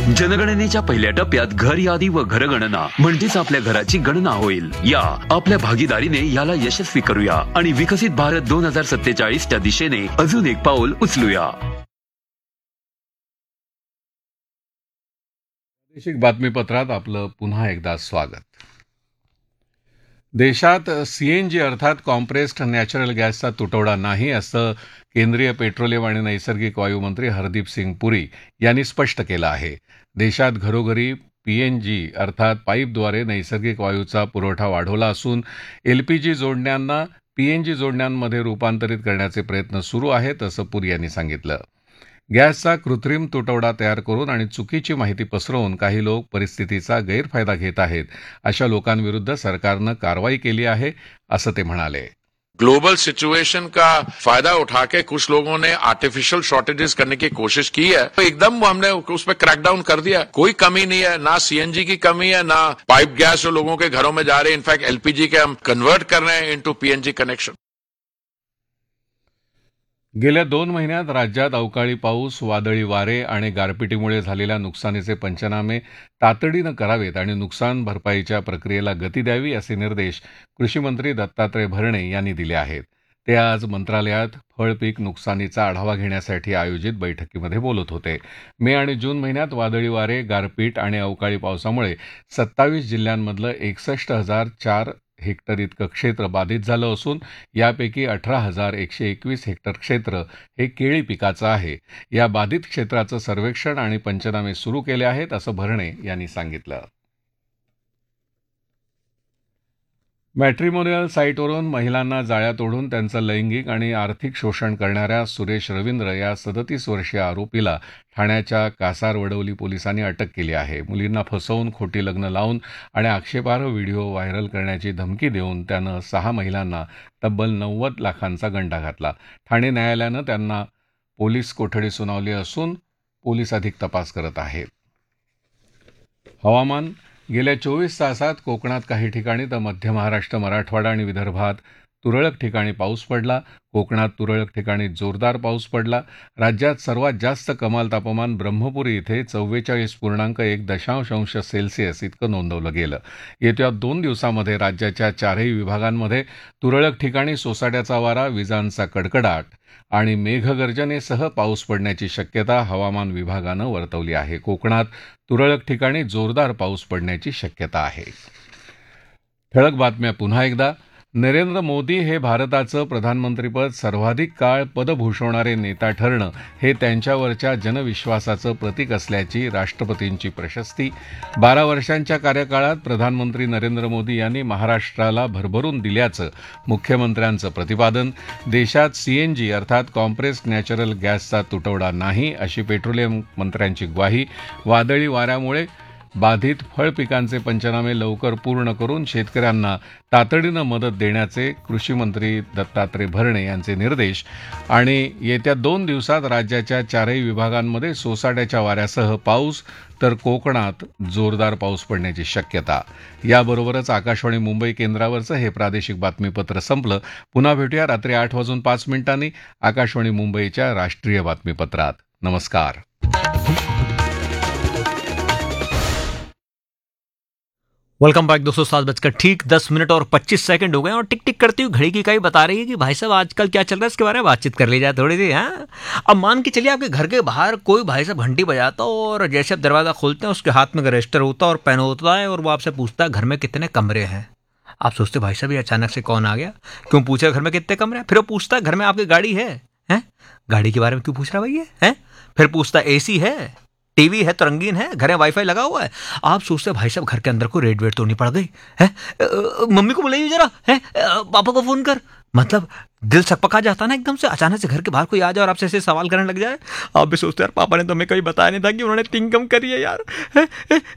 जनगणनेच्या पहिल्या टप्प्यात घर यादी व घरगणना म्हणजेच आपल्या घराची गणना होईल. या आपल्या भागीदारीने याला यशस्वी करूया आणि विकसित भारत 2047च्या दिशेने अजून एक पाऊल उचलूया. प्रादेशिक बातमीपत्रात आपलं पुन्हा एकदा स्वागत. देशात सीएनजी अर्थात कॉम्प्रेस्ड नॅचरल गॅसचा तुटवडा नाही असं केंद्रीय पेट्रोलियम आणि नैसर्गिक वायू मंत्री हरदीप सिंग पुरी यांनी स्पष्ट केलं आहे. देशात घरोघरी पीएनजी अर्थात पाईपद्वारे नैसर्गिक वायूचा पुरवठा वाढवला असून एलपीजी जोडण्यांना पीएनजी जोडण्यांमध्ये रूपांतरित करण्याचे प्रयत्न सुरू आहेत असं पुरी यांनी सांगितलं. गॅसचा कृत्रिम तुटवडा तयार करून आणि चुकीची माहिती पसरवून काही लोक परिस्थितीचा गैरफायदा घेत आहेत. अशा लोकांविरुद्ध सरकारनं कारवाई केली आहे असं ते म्हणाले. ग्लोबल सिचुएशन का फायदा उठा के कुछ लोगों ने आर्टिफिशियल शॉर्टेजेस करने की कोशिश की है, तो एकदम हमने उस पर क्रैकडाउन कर दिया. कोई कमी नहीं है, ना सीएनजी की कमी है, ना पाइप गैस जो लोगों के घरों में जा रहे हैं. इनफैक्ट एलपीजी के हम कन्वर्ट कर रहे हैं इनटू पीएनजी कनेक्शन. गेल्या 2 महिन्यात राज्यात अवकाळी पाऊस, वादळी वारे आणि गारपिटीमुळे झालेल्या नुकसानीचे पंचनामे तातडीनं करावेत आणि नुकसान भरपाईच्या प्रक्रियेला गती द्यावी असे निर्देश कृषीमंत्री दत्तात्रय भरणे यांनी दिले आहेत. ते आज मंत्रालयात फळपीक नुकसानीचा आढावा घेण्यासाठी आयोजित बैठकीमध्ये बोलत होते. मे आणि जून महिन्यात वादळी वारे, गारपीट आणि अवकाळी पावसामुळे 27 जिल्ह्यांमधलं 61,004 हेक्टर इतकं क्षेत्र बाधित झालं असून यापैकी 18,121 हेक्टर क्षेत्र हे केळी पिकाचं आहे. या बाधित क्षेत्राचं सर्वेक्षण आणि पंचनामे सुरू केले आहेत असं भरणे यांनी सांगितलं. मॅट्रिमोनियल साईटवरून महिलांना जाळ्यात ओढून त्यांचं लैंगिक आणि आर्थिक शोषण करणाऱ्या सुरेश रवींद्र या 37 वर्षीय आरोपीला ठाण्याच्या कासारवडवली पोलिसांनी अटक केली आहे. मुलींना फसवून खोटी लग्न लावून आणि आक्षेपार्ह व्हिडिओ व्हायरल करण्याची धमकी देऊन त्यानं 6 महिलांना तब्बल 90 लाखांचा गंडा घातला. ठाणे न्यायालयानं त्यांना पोलीस कोठडी सुनावली असून पोलीस अधिक तपास करत आहेत. हवामान. गेल्या 24 तासात कोकणात काही ठिकाणी तर मध्य महाराष्ट्र, मराठवाडा आणि विदर्भात तुरळक ठिकाणी पाऊस पडला. कोकणात तुरळक ठिकाणी जोरदार पाऊस पडला. राज्यात सर्वात जास्त कमाल तापमान ब्रह्मपुरी इथे 44.1 सेल्सिअस इतकं नोंदवलं गेलं. येत्या 2 दिवसांमध्ये राज्याच्या 4ही विभागांमध्ये तुरळक ठिकाणी सोसाट्याचा वारा, विजांचा कडकडाट आणि मेघगर्जनेसह पाऊस पडण्याची शक्यता हवामान विभागानं वर्तवली आहे. कोकणात तुरळक ठिकाणी जोरदार पाऊस पडण्याची शक्यता आहे. ठळक बातम्या पुन्हा एकदा. नरेंद्र मोदी हे भारताचं प्रधानमंत्रीपद सर्वाधिक काळ पदभूषवणारे नेता ठरणं हे त्यांच्यावरच्या जनविश्वासाचं प्रतीक असल्याची राष्ट्रपतींची प्रशस्ती. 12 वर्षांच्या कार्यकाळात प्रधानमंत्री नरेंद्र मोदी यांनी महाराष्ट्राला भरभरून दिल्याचं मुख्यमंत्र्यांचं प्रतिपादन. देशात सीएनजी अर्थात कॉम्प्रेस्ड नॅचरल गॅसचा तुटवडा नाही अशी पेट्रोलियम मंत्र्यांची ग्वाही. वादळी वाऱ्यामुळे बाधित फळपिकांचे पंचनामे लवकर पूर्ण करून शेतकऱ्यांना तातडीनं मदत देण्याचे कृषीमंत्री दत्तात्रय भरणे यांचे निर्देश. आणि येत्या 2 दिवसात राज्याच्या 4ही विभागांमध्ये सोसाट्याच्या वाऱ्यासह पाऊस तर कोकणात जोरदार पाऊस पडण्याची शक्यता. याबरोबरच आकाशवाणी मुंबई केंद्रावरचं हे प्रादेशिक बातमीपत्र संपलं. पुन्हा भेटूया रात्री 8:05 आकाशवाणी मुंबईच्या राष्ट्रीय बातमीपत्रात. नमस्कार. वेलकम बैक दोस्तों. 7:10 और 25 हो गए और टिक टिक करती हुई घड़ी की इकाई बता रही है कि भाई साहब आजकल क्या चल रहा है, इसके बारे में बातचीत कर ली जाए थोड़ी सी. हाँ, अब मान के चलिए आपके घर के बाहर कोई भाई साहब घंटी बजाता और जैसे आप दरवाजा खोलते हैं उसके हाथ में रजिस्टर होता और पेन होता है और वो आपसे पूछता है घर में कितने कमरे हैं. आप सोचते भाई साहब ये अचानक से कौन आ गया, क्यों पूछ रहे घर में कितने कमरे हैं. फिर वो पूछता है घर में आपकी गाड़ी है, गाड़ी के बारे में क्यों पूछ रहा भाई है. फिर पूछता है एसी है, टीवी है तो रंगीन है, घर में वाईफाई लगा हुआ है. आप सोचते भाई साहब घर के अंदर को रेड वेट तो नहीं पड़ गई है. मम्मी को बुलाइए जरा, है पापा को फोन कर. मतलब दिल सकपका जाता ना एकदम से. अचानक से घर के बाहर कोई आ जाए और आपसे ऐसे सवाल करने लग जाए. आप भी सोचते यार पापा ने तो हमें कभी बताया नहीं था कि उन्होंने इनकम करी है यार.